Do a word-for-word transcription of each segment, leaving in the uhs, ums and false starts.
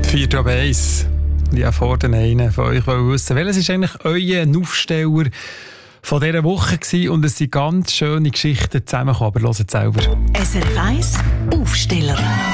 vier ab eins. Ich wollte vor den einen von euch wissen, welches ist eigentlich euer Aufsteller von dieser Woche gewesen? Und es sind ganz schöne Geschichten zusammengekommen, aber hört selber. S R F eins Aufsteller.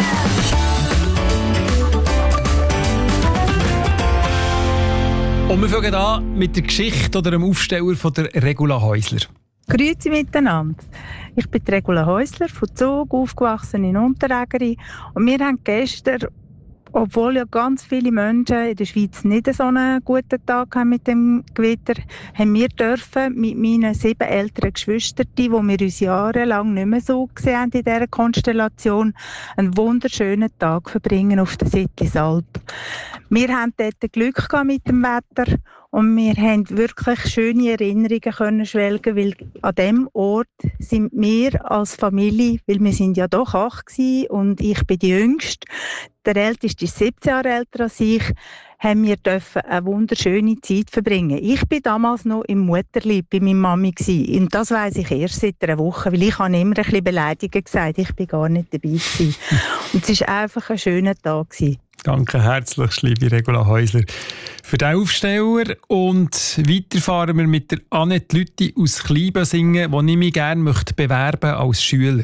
Und wir fangen an mit der Geschichte oder dem Aufsteller von der Regula Häusler. Grüezi miteinander. Ich bin Regula Häusler, von Zug, aufgewachsen in Unterägeri. Und wir haben gestern, obwohl ja ganz viele Menschen in der Schweiz nicht so einen guten Tag haben mit dem Gewitter, haben wir dürfen mit meinen sieben älteren Geschwistern, die wir uns jahrelang nicht mehr so gesehen haben in dieser Konstellation, einen wunderschönen Tag verbringen auf der Sittlisalp. Wir haben dort Glück gehabt mit dem Wetter und wir haben wirklich schöne Erinnerungen können schwelgen, weil an diesem Ort sind wir als Familie, weil wir sind ja doch acht gewesen und ich bin die Jüngste, der Älteste ist siebzehn Jahre älter als ich, haben wir dürfen eine wunderschöne Zeit verbringen. Ich bin damals noch im Mutterleib bei meiner Mami gewesen. Und das weiss ich erst seit einer Woche, weil ich habe immer ein bisschen beleidigend gesagt, ich bin gar nicht dabei gewesen. Und es war einfach ein schöner Tag gewesen. Danke herzlich, liebe Regula Häusler, für den Aufsteller. Und weiter fahren wir mit der Annette Lüthi aus Kleinbasingen, die ich mich gerne möchte bewerben als Schüler.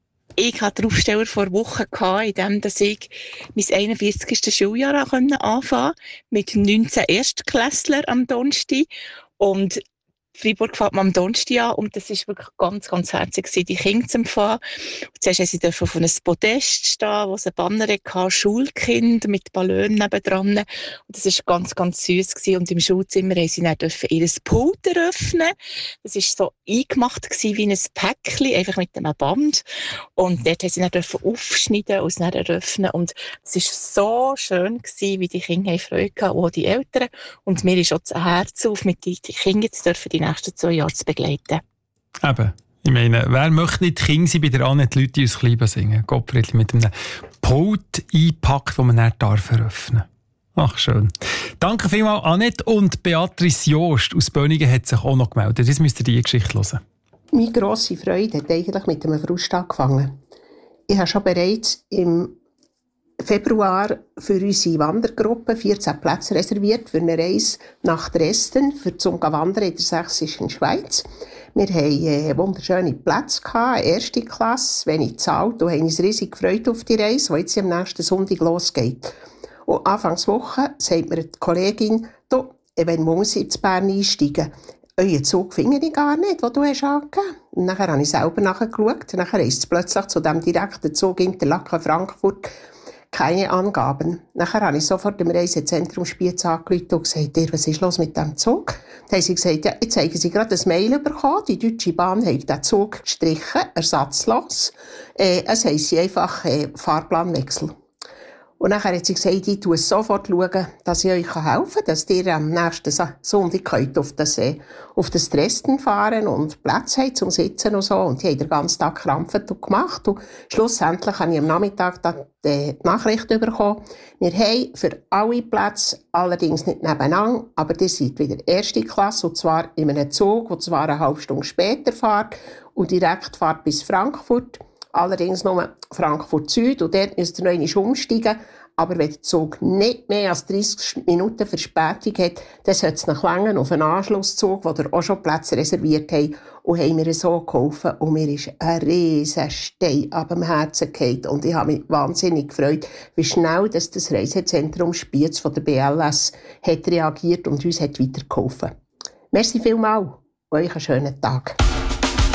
Ich hatte den Aufsteller vor Wochen, in dem ich mein einundvierzigsten Schuljahr anfangen konnte, mit neunzehn Erstklässlern am Donnerstag. Und Freiburg fährt man am Donnerstag an und das war wirklich ganz, ganz herzig, die Kinder zu empfangen. Und zuerst durften sie auf einem Podest stehen, wo es ein Banner hatte, Schulkind mit Ballon nebendran. Und das war ganz, ganz süß gewesen. Und im Schulzimmer durften sie dann ihr Pult eröffnen. Das war so eingemacht wie ein Päckchen, einfach mit einem Band. Und dort durften sie dann aufschneiden und es dann eröffnen. Und es war so schön gewesen, wie die Kinder Freude hatten, auch die Eltern. Und mir ist auch das Herz auf, mit den Kindern zu dürfen, die nächsten zwei Jahre zu begleiten. Eben. Ich meine, wer möchte nicht Kind sein bei der Annette Lüthi aus Kleinbasingen? Gottfried mit einem Pult eingepackt, den man dann darf eröffnen. Ach, schön. Danke vielmals, Annette. Und Beatrice Joost aus Böningen hat sich auch noch gemeldet. Jetzt müsst ihr diese Geschichte hören. Meine grosse Freude hat eigentlich mit einem Frust angefangen. Ich habe schon bereits im Februar für unsere Wandergruppe vierzehn Plätze reserviert für eine Reise nach Dresden, für zum Wandern in der sächsischen Schweiz. Wir hatten äh, wunderschöne Plätze, gehabt, erste Klasse, wenig gezahlt und haben uns riesig gefreut auf die Reise, die jetzt am nächsten Sonntag losgeht. Und Anfangswoche sagt mir die Kollegin, du, wenn muss ich in Bern einsteigen? Euren Zug finde ich gar nicht, den du hast angegeben. Und nachher habe ich selber nachgeschaut. Nachher ist es plötzlich zu dem direkten Zug Interlaken-Frankfurt keine Angaben. Nachher habe ich sofort im Reisezentrum Spiez angerufen und gesagt, was ist los mit diesem Zug? Dann haben sie gesagt, ja, jetzt haben sie gerade ein Mail bekommen, die Deutsche Bahn hat den Zug gestrichen, ersatzlos. Äh, es heisst einfach äh, Fahrplanwechsel. Und nachher hat sie gesagt, ich schaue sofort, schauen, dass ich euch helfen kann, dass ihr am nächsten Sonntag könnt auf das, äh, auf das Dresden fahren und Platz habt zum Sitzen und so. Und die haben den ganzen Tag krampft und gemacht. Und schlussendlich habe ich am Nachmittag die Nachricht bekommen. Wir haben für alle Plätze, allerdings nicht nebeneinander, aber die sind wieder erste Klasse, und zwar in einem Zug, der zwar eine halbe Stunde später fährt und direkt fährt bis Frankfurt. Allerdings nur Frankfurt Süd und dort müsst ihr noch einmal umsteigen. Aber wenn der Zug nicht mehr als dreissig Minuten Verspätung hat, dann sollte es nach Langen auf einen Anschlusszug, wo ihr auch schon Plätze reserviert habt, und haben mir so geholfen. Und mir ist ein riesen Stein ab dem Herzen gefallen. Und ich habe mich wahnsinnig gefreut, wie schnell das, das Reisezentrum Spiez von der B L S hat reagiert und uns hat weitergeholfen. Merci vielmals. Euch einen schönen Tag.